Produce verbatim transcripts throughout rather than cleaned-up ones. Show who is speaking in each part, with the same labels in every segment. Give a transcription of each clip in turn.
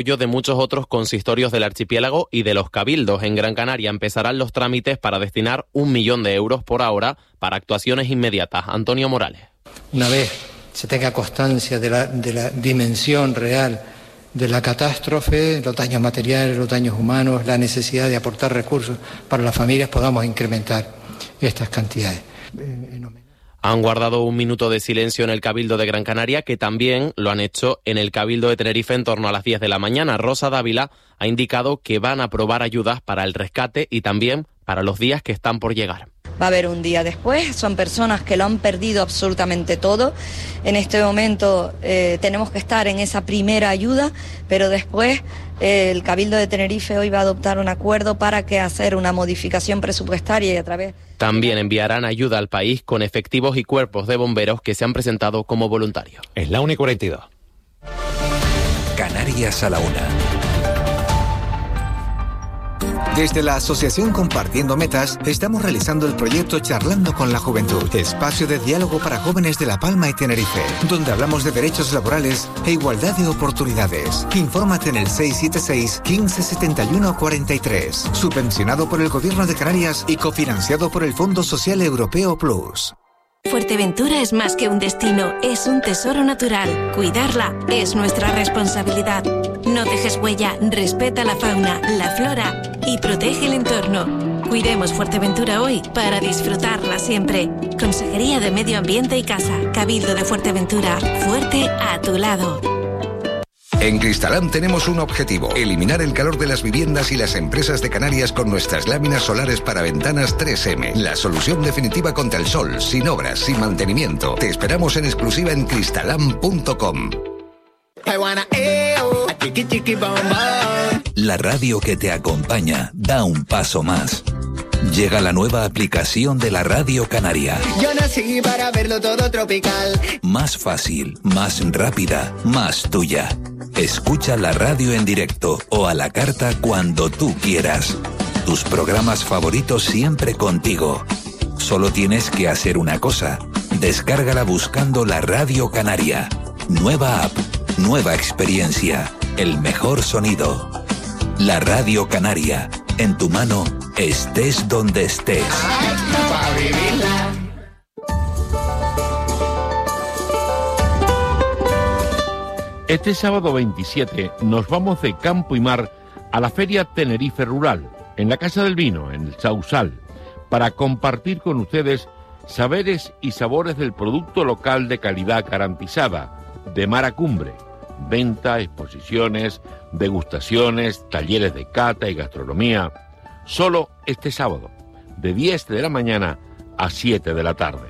Speaker 1: de muchos otros consistorios del archipiélago y de los cabildos. En Gran Canaria empezarán los trámites para destinar un millón de euros por ahora para actuaciones inmediatas. Antonio Morales.
Speaker 2: Una vez se tenga constancia de la, de la dimensión real de la catástrofe, los daños materiales, los daños humanos, la necesidad de aportar recursos para las familias, podamos incrementar estas cantidades.
Speaker 1: Han guardado un minuto de silencio en el Cabildo de Gran Canaria, que también lo han hecho en el Cabildo de Tenerife en torno a las diez de la mañana. Rosa Dávila ha indicado que van a aprobar ayudas para el rescate y también para los días que están por llegar.
Speaker 3: Va a haber un día después, son personas que lo han perdido absolutamente todo. En este momento eh, tenemos que estar en esa primera ayuda, pero después eh, el Cabildo de Tenerife hoy va a adoptar un acuerdo para que hacer una modificación presupuestaria y a través...
Speaker 1: También enviarán ayuda al país con efectivos y cuerpos de bomberos que se han presentado como voluntarios.
Speaker 4: Es la una y cuarenta y dos.
Speaker 5: Canarias a la una. Desde la Asociación Compartiendo Metas, estamos realizando el proyecto Charlando con la Juventud, espacio de diálogo para jóvenes de La Palma y Tenerife, donde hablamos de derechos laborales e igualdad de oportunidades. Infórmate en el seis siete seis, quince setenta y uno cuarenta y tres, subvencionado por el Gobierno de Canarias y cofinanciado por el Fondo Social Europeo Plus.
Speaker 6: Fuerteventura es más que un destino, es un tesoro natural. Cuidarla es nuestra responsabilidad. No dejes huella, respeta la fauna, la flora y protege el entorno. Cuidemos Fuerteventura hoy para disfrutarla siempre. Consejería de Medio Ambiente y Casa, Cabildo de Fuerteventura, fuerte a tu lado.
Speaker 7: En Cristalam tenemos un objetivo: eliminar el calor de las viviendas y las empresas de Canarias con nuestras láminas solares para ventanas tres eme. La solución definitiva contra el sol, sin obras, sin mantenimiento. Te esperamos en exclusiva en cristalam punto com.
Speaker 5: La radio que te acompaña da un paso más. Llega la nueva aplicación de la Radio Canaria.
Speaker 8: Yo nací para verlo todo tropical.
Speaker 5: Más fácil, más rápida, más tuya. Escucha la radio en directo o a la carta cuando tú quieras. Tus programas favoritos siempre contigo. Solo tienes que hacer una cosa: descárgala buscando la Radio Canaria. Nueva app, nueva experiencia, el mejor sonido. La Radio Canaria, en tu mano, estés donde estés.
Speaker 9: Este sábado veintisiete nos vamos de campo y mar a la Feria Tenerife Rural, en la Casa del Vino, en el Sausal, para compartir con ustedes saberes y sabores del producto local de calidad garantizada, de mar a cumbre. Venta, exposiciones, degustaciones, talleres de cata y gastronomía. Solo este sábado, de diez de la mañana a siete de la tarde.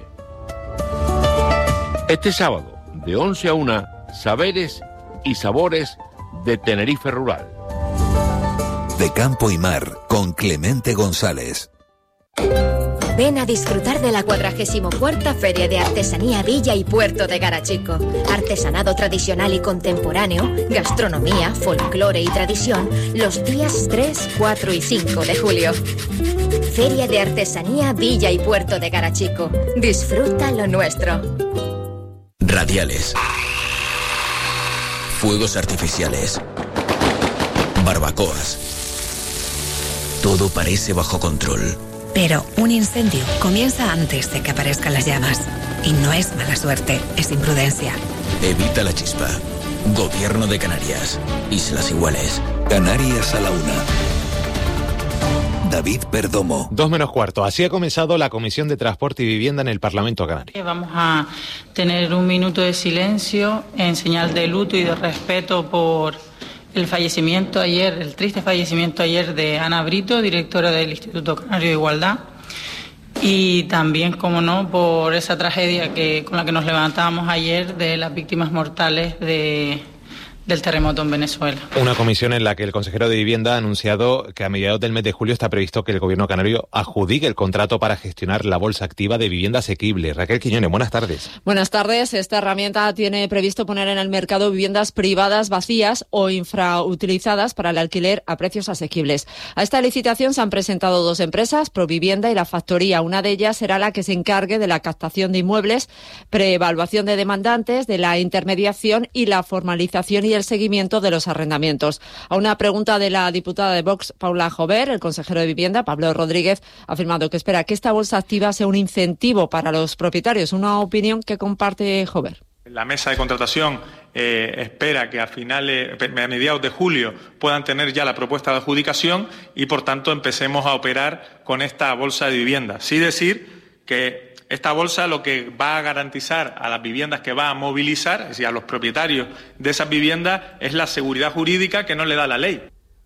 Speaker 9: Este sábado, de once a una, saberes y sabores de Tenerife Rural.
Speaker 5: De campo y mar, con Clemente González.
Speaker 10: Ven a disfrutar de la cuadragésimo cuarta Feria de Artesanía Villa y Puerto de Garachico. Artesanado tradicional y contemporáneo, gastronomía, folclore y tradición, los días tres, cuatro y cinco de julio. Feria de Artesanía Villa y Puerto de Garachico. Disfruta lo nuestro.
Speaker 11: Radiales. Fuegos artificiales. Barbacoas. Todo parece bajo control.
Speaker 12: Pero un incendio comienza antes de que aparezcan las llamas. Y no es mala suerte, es imprudencia.
Speaker 11: Evita la chispa. Gobierno de Canarias. Islas Iguales.
Speaker 5: Canarias a la una. David Perdomo.
Speaker 4: Dos menos cuarto. Así ha comenzado la Comisión de Transporte y Vivienda en el Parlamento Canario.
Speaker 13: Vamos a tener un minuto de silencio en señal de luto y de respeto por el fallecimiento ayer, el triste fallecimiento ayer de Ana Brito, directora del Instituto Canario de Igualdad, y también, como no, por esa tragedia que con la que nos levantábamos ayer de las víctimas mortales de del terremoto en Venezuela.
Speaker 4: Una comisión en la que el consejero de Vivienda ha anunciado que a mediados del mes de julio está previsto que el gobierno canario adjudique el contrato para gestionar la bolsa activa de vivienda asequible. Raquel Quiñones, buenas tardes.
Speaker 14: Buenas tardes. Esta herramienta tiene previsto poner en el mercado viviendas privadas vacías o infrautilizadas para el alquiler a precios asequibles. A esta licitación se han presentado dos empresas, Provivienda y La Factoría. Una de ellas será la que se encargue de la captación de inmuebles, preevaluación de demandantes, de la intermediación y la formalización y el el seguimiento de los arrendamientos. A una pregunta de la diputada de Vox, Paula Jover, el consejero de Vivienda, Pablo Rodríguez, ha afirmado que espera que esta bolsa activa sea un incentivo para los propietarios, una opinión que comparte Jover.
Speaker 15: La mesa de contratación eh, espera que a finales, a mediados de julio puedan tener ya la propuesta de adjudicación y, por tanto, empecemos a operar con esta bolsa de vivienda. Sí decir que esta bolsa lo que va a garantizar a las viviendas que va a movilizar, es decir, a los propietarios de esas viviendas, es la seguridad jurídica que no le da la ley.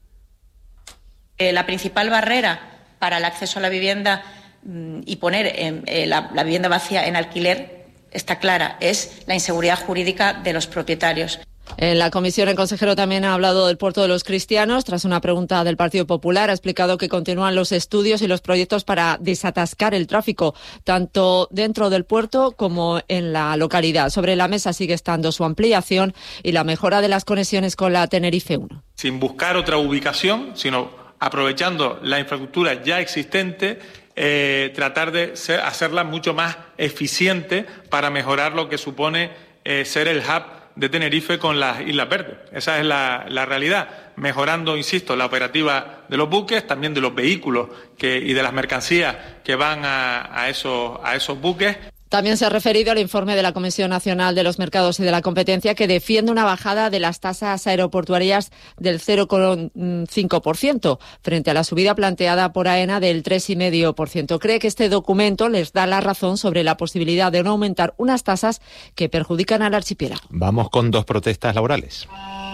Speaker 16: Eh, la principal barrera para el acceso a la vivienda mm, y poner eh, eh, la, la vivienda vacía en alquiler está clara, es la inseguridad jurídica de los propietarios.
Speaker 14: En la comisión, el consejero también ha hablado del puerto de los Cristianos. Tras una pregunta del Partido Popular, ha explicado que continúan los estudios y los proyectos para desatascar el tráfico, tanto dentro del puerto como en la localidad. Sobre la mesa sigue estando su ampliación y la mejora de las conexiones con la Tenerife uno.
Speaker 15: Sin buscar otra ubicación, sino aprovechando la infraestructura ya existente, Eh, tratar de ser, hacerla mucho más eficiente para mejorar lo que supone eh, ser el hub de Tenerife con las Islas Verdes. Esa es la, la realidad, mejorando, insisto, la operativa de los buques, también de los vehículos que, y de las mercancías que van a, a, esos, a esos buques.
Speaker 14: También se ha referido al informe de la Comisión Nacional de los Mercados y de la Competencia, que defiende una bajada de las tasas aeroportuarias del cero coma cinco por ciento frente a la subida planteada por AENA del tres coma cinco por ciento. Cree que este documento les da la razón sobre la posibilidad de no aumentar unas tasas que perjudican al archipiélago.
Speaker 4: Vamos con dos protestas laborales.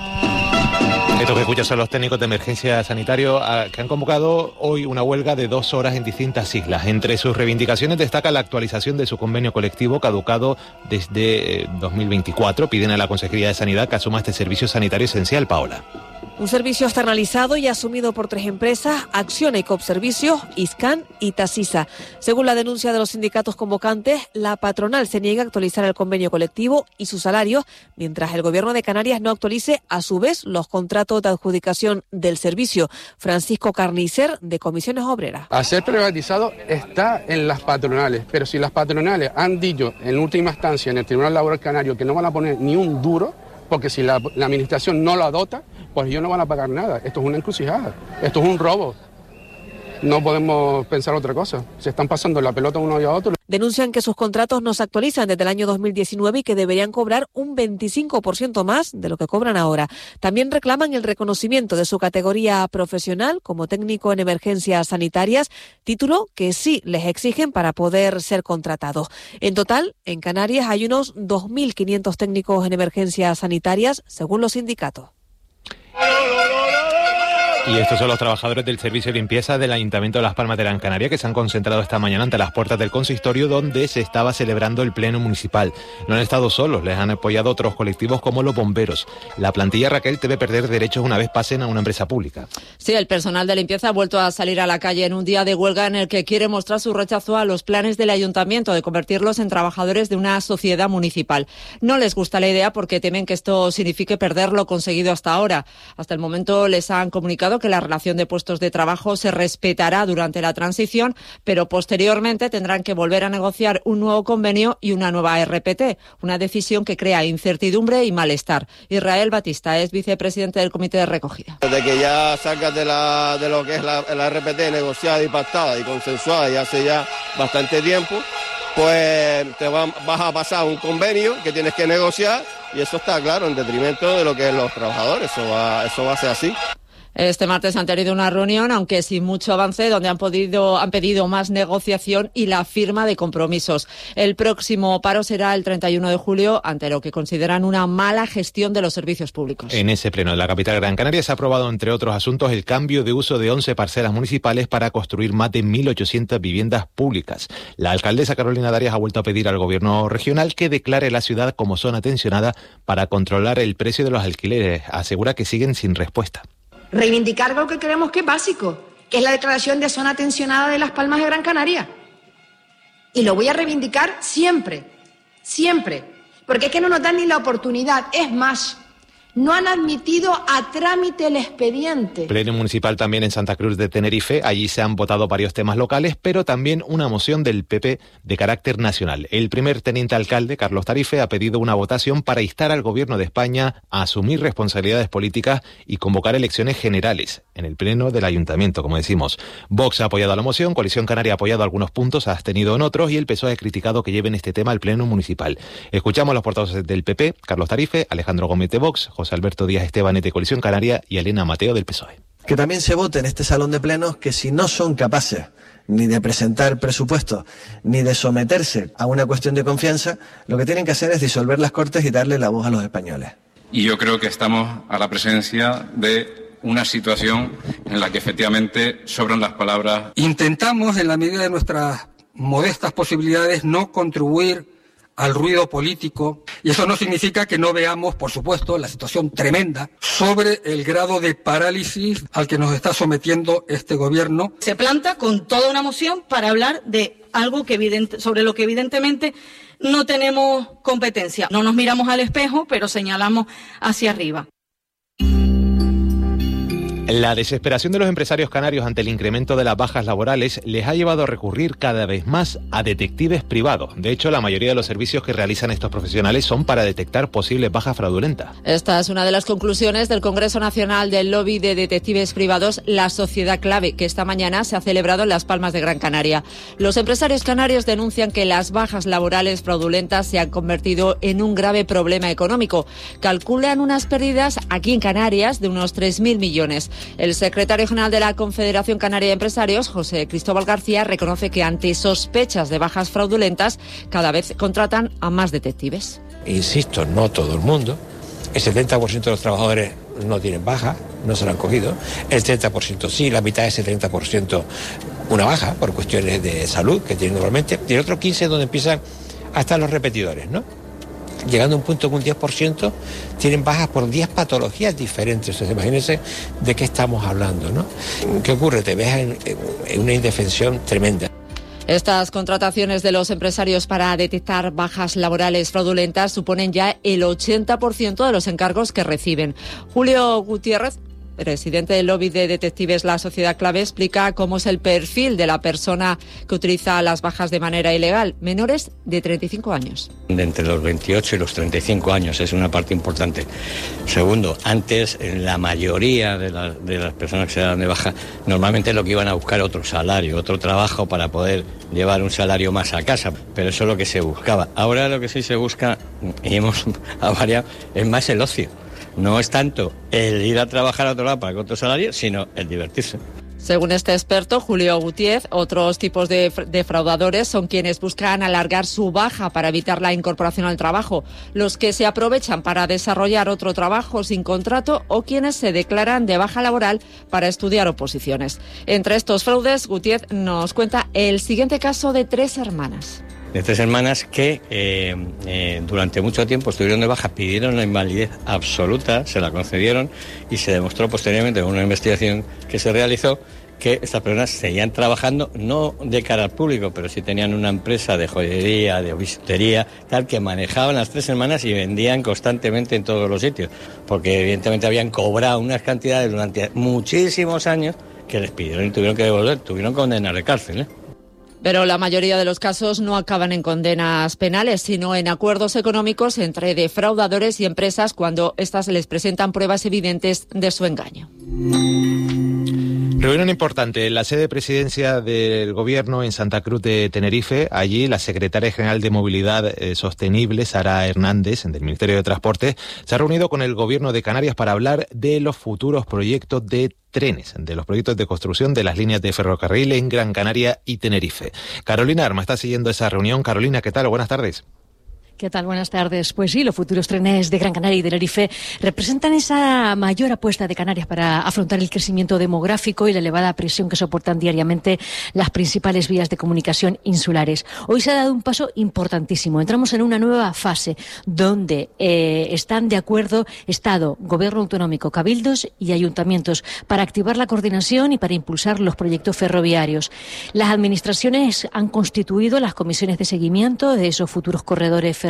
Speaker 4: Estos que escuchas son los técnicos de emergencia sanitario que han convocado hoy una huelga de dos horas en distintas islas. Entre sus reivindicaciones destaca la actualización de su convenio colectivo caducado desde dos mil veinticuatro. Piden a la Consejería de Sanidad que asuma este servicio sanitario esencial. Paola.
Speaker 17: Un servicio externalizado y asumido por tres empresas, Acciona y Copservicios, Iscan y Tasisa. Según la denuncia de los sindicatos convocantes, la patronal se niega a actualizar el convenio colectivo y sus salarios, mientras el Gobierno de Canarias no actualice a su vez los contratos de adjudicación del servicio. Francisco Carnicer, de Comisiones Obreras.
Speaker 18: A ser privatizado está en las patronales, pero si las patronales han dicho en última instancia en el Tribunal Laboral Canario que no van a poner ni un duro, porque si la, la administración no lo adopta, pues ellos no van a pagar nada. Esto es una encrucijada, esto es un robo. No podemos pensar otra cosa. Se están pasando la pelota uno y a otro.
Speaker 17: Denuncian que sus contratos no se actualizan desde el año dos mil diecinueve y que deberían cobrar un veinticinco por ciento más de lo que cobran ahora. También reclaman el reconocimiento de su categoría profesional como técnico en emergencias sanitarias, título que sí les exigen para poder ser contratados. En total, en Canarias hay unos dos mil quinientos técnicos en emergencias sanitarias, según los sindicatos.
Speaker 4: Y estos son los trabajadores del servicio de limpieza del Ayuntamiento de Las Palmas de Gran Canaria que se han concentrado esta mañana ante las puertas del consistorio donde se estaba celebrando el pleno municipal. No han estado solos, les han apoyado otros colectivos como los bomberos. La plantilla, Raquel, debe perder derechos una vez pasen a una empresa pública.
Speaker 14: Sí, el personal de limpieza ha vuelto a salir a la calle en un día de huelga en el que quiere mostrar su rechazo a los planes del Ayuntamiento de convertirlos en trabajadores de una sociedad municipal. No les gusta la idea porque temen que esto signifique perder lo conseguido hasta ahora. Hasta el momento les han comunicado que la relación de puestos de trabajo se respetará durante la transición, pero posteriormente tendrán que volver a negociar un nuevo convenio y una nueva R P T, una decisión que crea incertidumbre y malestar. Israel Batista es vicepresidente del Comité de Recogida.
Speaker 19: Desde que ya salgas de, la, de lo que es la, la R P T negociada y pactada y consensuada y hace ya bastante tiempo, pues te va, vas a pasar un convenio que tienes que negociar y eso está claro en detrimento de lo que es los trabajadores, eso va, eso va a ser así.
Speaker 14: Este martes han tenido una reunión, aunque sin mucho avance, donde han podido, han pedido más negociación y la firma de compromisos. El próximo paro será el treinta y uno de julio, ante lo que consideran una mala gestión de los servicios públicos.
Speaker 4: En ese pleno de la capital Gran Canaria se ha aprobado, entre otros asuntos, el cambio de uso de once parcelas municipales para construir más de mil ochocientas viviendas públicas. La alcaldesa Carolina Darias ha vuelto a pedir al gobierno regional que declare la ciudad como zona tensionada para controlar el precio de los alquileres. Asegura que siguen sin respuesta.
Speaker 20: Reivindicar algo que creemos que es básico, que es la declaración de zona tensionada de Las Palmas de Gran Canaria. Y lo voy a reivindicar siempre, siempre, porque es que no nos dan ni la oportunidad. Es más, No han admitido a trámite el expediente.
Speaker 4: Pleno municipal también en Santa Cruz de Tenerife. Allí se han votado varios temas locales, pero también una moción del P P de carácter nacional. El primer teniente alcalde, Carlos Tarife, ha pedido una votación para instar al Gobierno de España a asumir responsabilidades políticas y convocar elecciones generales en el Pleno del Ayuntamiento, como decimos. Vox ha apoyado a la moción, Coalición Canaria ha apoyado algunos puntos, ha abstenido en otros y el P S O E ha criticado que lleven este tema al Pleno municipal. Escuchamos a los portavoces del P P, Carlos Tarife, Alejandro Gómez de Vox, José Alberto Díaz Estebanet de Coalición Canaria y Elena Mateo del P S O E.
Speaker 21: Que también se vote en este salón de plenos que si no son capaces ni de presentar presupuestos, ni de someterse a una cuestión de confianza, lo que tienen que hacer es disolver las Cortes y darle la voz a los españoles.
Speaker 22: Y yo creo que estamos a la presencia de una situación en la que efectivamente sobran las palabras.
Speaker 23: Intentamos, en la medida de nuestras modestas posibilidades, no contribuir al ruido político, y eso no significa que no veamos, por supuesto, la situación tremenda sobre el grado de parálisis al que nos está sometiendo este gobierno.
Speaker 24: Se planta con toda una moción para hablar de algo que evidente, sobre lo que evidentemente no tenemos competencia. No nos miramos al espejo, pero señalamos hacia arriba.
Speaker 4: La desesperación de los empresarios canarios ante el incremento de las bajas laborales les ha llevado a recurrir cada vez más a detectives privados. De hecho, la mayoría de los servicios que realizan estos profesionales son para detectar posibles bajas fraudulentas.
Speaker 14: Esta es una de las conclusiones del Congreso Nacional del Lobby de Detectives Privados, La Sociedad Clave, que esta mañana se ha celebrado en Las Palmas de Gran Canaria. Los empresarios canarios denuncian que las bajas laborales fraudulentas se han convertido en un grave problema económico. Calculan unas pérdidas aquí en Canarias de unos tres mil millones. El secretario general de la Confederación Canaria de Empresarios, José Cristóbal García, reconoce que ante sospechas de bajas fraudulentas cada vez contratan a más detectives.
Speaker 25: Insisto, no todo el mundo. El setenta por ciento de los trabajadores no tienen baja, no se lo han cogido. El treinta por ciento sí, la mitad de ese treinta por ciento una baja por cuestiones de salud que tienen normalmente. Y el otro quince por ciento es donde empiezan hasta los repetidores, ¿no? Llegando a un punto que un diez por ciento tienen bajas por diez patologías diferentes. Entonces, imagínense de qué estamos hablando, ¿no? ¿Qué ocurre? Te ves en, en una indefensión tremenda.
Speaker 14: Estas contrataciones de los empresarios para detectar bajas laborales fraudulentas suponen ya el ochenta por ciento de los encargos que reciben. Julio Gutiérrez, presidente del lobby de detectives La Sociedad Clave, explica cómo es el perfil de la persona que utiliza las bajas de manera ilegal. Menores de treinta y cinco años.
Speaker 26: De entre los veintiocho y los treinta y cinco años es una parte importante. Segundo, antes la mayoría de, la, de las personas que se dan de baja normalmente lo que iban a buscar otro salario, otro trabajo para poder llevar un salario más a casa, pero eso es lo que se buscaba. Ahora lo que sí se busca, y hemos variado, es más el ocio. No es tanto el ir a trabajar a otro lado para otro salario, sino el divertirse.
Speaker 14: Según este experto, Julio Gutiérrez, otros tipos de defraudadores son quienes buscan alargar su baja para evitar la incorporación al trabajo, los que se aprovechan para desarrollar otro trabajo sin contrato o quienes se declaran de baja laboral para estudiar oposiciones. Entre estos fraudes, Gutiérrez nos cuenta el siguiente caso de tres hermanas.
Speaker 26: De tres hermanas que eh, eh, durante mucho tiempo estuvieron de baja, pidieron la invalidez absoluta, se la concedieron y se demostró posteriormente en una investigación que se realizó que estas personas seguían trabajando, no de cara al público, pero sí tenían una empresa de joyería, de bisutería, tal, que manejaban las tres hermanas y vendían constantemente en todos los sitios, porque evidentemente habían cobrado unas cantidades durante muchísimos años que les pidieron y tuvieron que devolver, tuvieron condenas de cárcel, ¿eh?
Speaker 14: Pero la mayoría de los casos no acaban en condenas penales, sino en acuerdos económicos entre defraudadores y empresas cuando éstas les presentan pruebas evidentes de su engaño.
Speaker 4: Reunión importante en la sede de presidencia del Gobierno en Santa Cruz de Tenerife. Allí la secretaria general de Movilidad eh, Sostenible, Sara Hernández, del Ministerio de Transporte, se ha reunido con el Gobierno de Canarias para hablar de los futuros proyectos de trenes, de los proyectos de construcción de las líneas de ferrocarril en Gran Canaria y Tenerife. Carolina Arma está siguiendo esa reunión. Carolina, ¿qué tal? Buenas tardes.
Speaker 27: ¿Qué tal? Buenas tardes. Pues sí, los futuros trenes de Gran Canaria y Tenerife representan esa mayor apuesta de Canarias para afrontar el crecimiento demográfico y la elevada presión que soportan diariamente las principales vías de comunicación insulares. Hoy se ha dado un paso importantísimo. Entramos en una nueva fase donde eh, están de acuerdo Estado, Gobierno autonómico, cabildos y ayuntamientos para activar la coordinación y para impulsar los proyectos ferroviarios. Las administraciones han constituido las comisiones de seguimiento de esos futuros corredores ferroviarios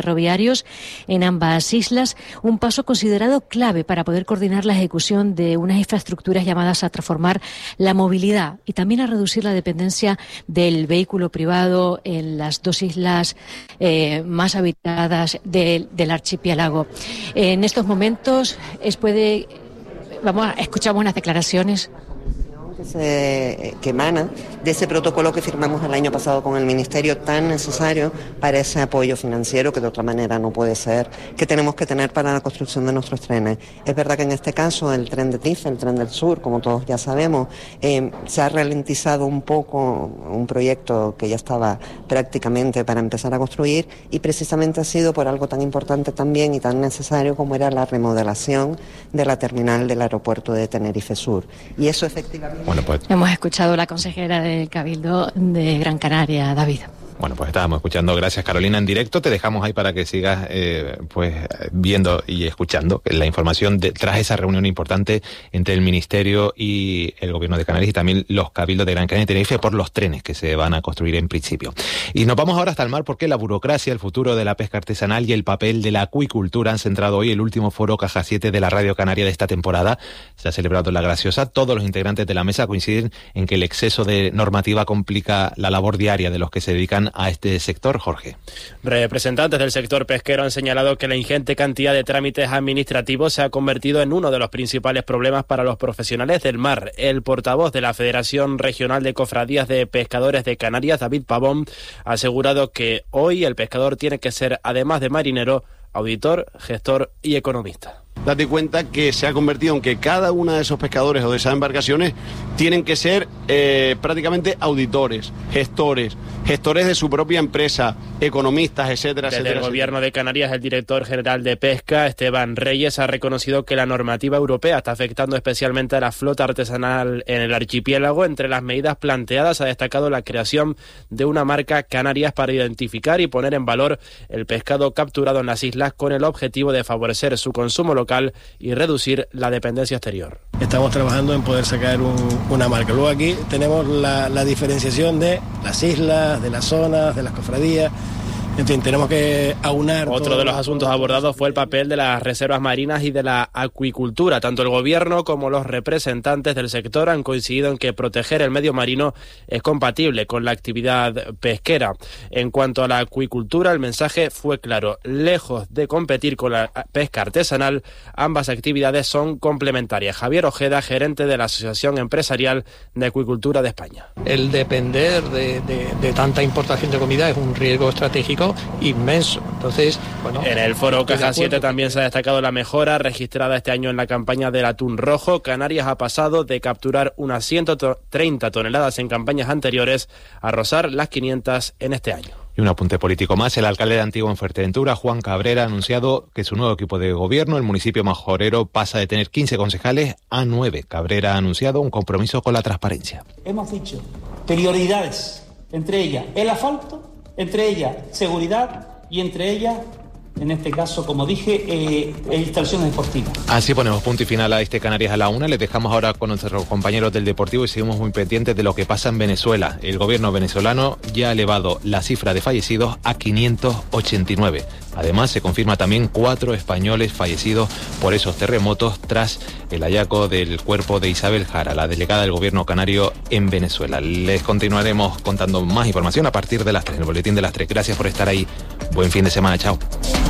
Speaker 27: ferroviarios en ambas islas, un paso considerado clave para poder coordinar la ejecución de unas infraestructuras llamadas a transformar la movilidad y también a reducir la dependencia del vehículo privado en las dos islas eh, más habitadas de, del archipiélago. En estos momentos es puede, vamos a escuchar unas declaraciones.
Speaker 1: Que, se, que emana de ese protocolo que firmamos el año pasado con el Ministerio, tan necesario para ese apoyo financiero que de otra manera no puede ser, que tenemos que tener para la construcción de nuestros trenes. Es verdad que en este caso el tren de Tiza, el tren del sur, como todos ya sabemos, eh, se ha ralentizado un poco un proyecto que ya estaba prácticamente para empezar a construir, y precisamente ha sido por algo tan importante también y tan necesario como era la remodelación de la terminal del aeropuerto de Tenerife Sur. Y eso efectivamente...
Speaker 4: Bueno, pues...
Speaker 27: Hemos escuchado a la consejera del Cabildo de Gran Canaria, David.
Speaker 4: Bueno, pues estábamos escuchando, gracias Carolina, en directo. Te dejamos ahí para que sigas eh, pues viendo y escuchando la información de, tras esa reunión importante entre el Ministerio y el Gobierno de Canarias y también los Cabildos de Gran Canaria y Tenerife por los trenes que se van a construir en principio. Y nos vamos ahora hasta el mar porque la burocracia, el futuro de la pesca artesanal y el papel de la acuicultura han centrado hoy el último foro Caja siete de la Radio Canaria de esta temporada. Se ha celebrado en La Graciosa. Todos los integrantes de la mesa coinciden en que el exceso de normativa complica la labor diaria de los que se dedican a este sector, Jorge.
Speaker 2: Representantes del sector pesquero han señalado que la ingente cantidad de trámites administrativos se ha convertido en uno de los principales problemas para los profesionales del mar. El portavoz de la Federación Regional de Cofradías de Pescadores de Canarias, David Pavón, ha asegurado que hoy el pescador tiene que ser, además de marinero, auditor, gestor y economista.
Speaker 3: Date cuenta que se ha convertido en que cada uno de esos pescadores o de esas embarcaciones tienen que ser eh, prácticamente auditores, gestores, gestores de su propia empresa, economistas, etcétera,
Speaker 2: Desde
Speaker 3: etcétera.
Speaker 2: el Gobierno de Canarias, el director general de Pesca, Esteban Reyes, ha reconocido que la normativa europea está afectando especialmente a la flota artesanal en el archipiélago. Entre las medidas planteadas ha destacado la creación de una marca Canarias para identificar y poner en valor el pescado capturado en las islas con el objetivo de favorecer su consumo local y reducir la dependencia exterior.
Speaker 6: Estamos trabajando en poder sacar un, una marca. Luego aquí tenemos la, la diferenciación de las islas, de las zonas, de las cofradías. En fin, tenemos que aunar...
Speaker 2: Otro de los asuntos abordados fue el papel de las reservas marinas y de la acuicultura. Tanto el Gobierno como los representantes del sector han coincidido en que proteger el medio marino es compatible con la actividad pesquera. En cuanto a la acuicultura, el mensaje fue claro. Lejos de competir con la pesca artesanal, ambas actividades son complementarias. Javier Ojeda, gerente de la Asociación Empresarial de Acuicultura de España.
Speaker 7: El depender de, de, de tanta importación de comida es un riesgo estratégico inmenso. Entonces, bueno,
Speaker 2: en el foro Caja siete también se ha destacado la mejora registrada este año en la campaña del atún rojo. Canarias ha pasado de capturar unas ciento treinta toneladas en campañas anteriores a rozar las quinientas en este año.
Speaker 4: Y un apunte político más. El alcalde de Antigua en Fuerteventura, Juan Cabrera, ha anunciado que su nuevo equipo de gobierno, el municipio majorero, pasa de tener quince concejales a nueve. Cabrera ha anunciado un compromiso con la transparencia.
Speaker 8: Hemos dicho prioridades, entre ellas el asfalto, entre ellas seguridad y entre ellas, en este caso, como dije, eh, instalaciones deportivas.
Speaker 4: Así ponemos punto y final a este Canarias a la una. Les dejamos ahora con nuestros compañeros del Deportivo y seguimos muy pendientes de lo que pasa en Venezuela. El gobierno venezolano ya ha elevado la cifra de fallecidos a quinientos ochenta y nueve. Además, se confirma también cuatro españoles fallecidos por esos terremotos tras el hallazgo del cuerpo de Isabel Jara, la delegada del gobierno canario en Venezuela. Les continuaremos contando más información a partir de las tres, el boletín de las tres. Gracias por estar ahí. Buen fin de semana. Chao.